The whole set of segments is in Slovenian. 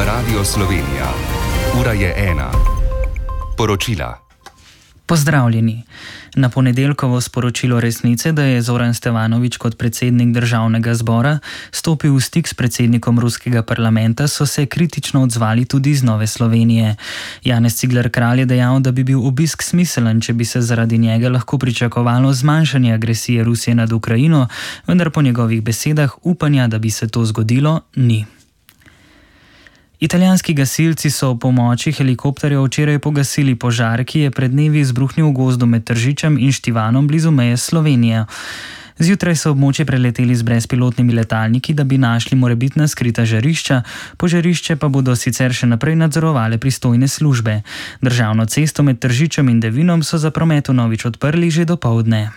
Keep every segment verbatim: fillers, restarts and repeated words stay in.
Radio Slovenija. Ura je ena. Poročila. Pozdravljeni. Na ponedeljkovo sporočilo Resnice, da je Zoran Stevanović kot predsednik državnega zbora stopil v stik s predsednikom ruskega parlamenta, so se kritično odzvali tudi iz Nove Slovenije. Janez Cigler Kralj je dejal, da bi bil obisk smiselen, če bi se zaradi njega lahko pričakovalo zmanjšanje agresije Rusije nad Ukrajino, vendar po njegovih besedah upanja, da bi se to zgodilo, ni. Italijanski gasilci so ob pomoči helikopterjev včeraj pogasili požar, ki je pred dnevi izbruhnil v gozdu med Tržičem in Štivanom blizu meje s Slovenijo. Zjutraj so območje preleteli z brezpilotnimi letalniki, da bi našli morebitna skrita žarišča, požarišče pa bodo sicer še naprej nadzorovale pristojne službe. Državno cesto med Tržičem in Devinom so za promet vnovič odprli že dopoldne.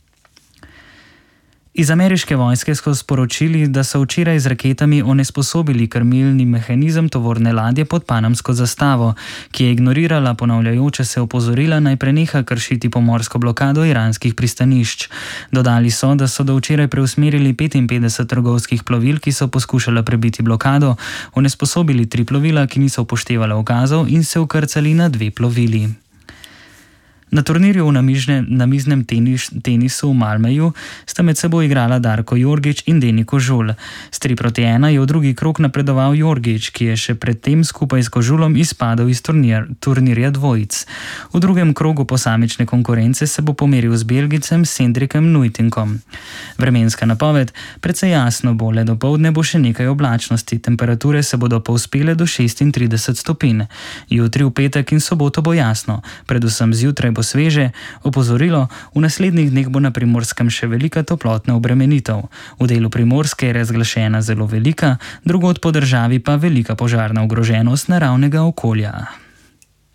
Iz ameriške vojske so sporočili, da so včeraj z raketami onesposobili krmilni mehanizem tovorne ladje pod panamsko zastavo, ki je ignorirala ponavljajoče se opozorila, naj preneha kršiti pomorsko blokado iranskih pristanišč. Dodali so, da so do včeraj preusmerili petinpetdeset trgovskih plovil, ki so poskušala prebiti blokado, onesposobili tri plovila, ki niso upoštevala ukazov, in se ukrcali na dve plovili. Na turnirju v namiznem tenis, tenisu v Malmeju sta med seboj igrala Darko Jorgić in Deni Kožul. S tri proti ena je v drugi krog napredoval Jorgić, ki je še predtem skupaj s Kožulom izpadel iz turnir, turnirja dvojic. V drugem krogu posamične konkurence se bo pomeril z Belgicem Sendrikem Nuytinkom. Vremenska napoved: precej jasno bo, le dopoldne bo še nekaj oblačnosti, temperature se bodo povzpele do šestintrideset stopinj. Jutri, v petek in soboto bo jasno, predvsem zjutraj bo sveže. Opozorilo: v naslednjih dneh bo na Primorskem še velika toplotna obremenitev. V delu Primorske je razglašena zelo velika, drugod po državi pa velika požarna ogroženost naravnega okolja.